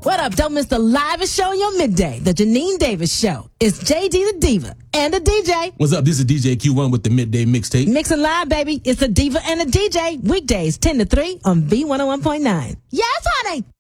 What up? Don't miss the livest show in your midday, the Janine Davis Show. It's JD the Diva and the DJ. What's up? This is DJ Q1 with the Midday Mixtape. Mixing live, baby. It's the Diva and the DJ. Weekdays 10 to 3 on B101.9. Yes, honey.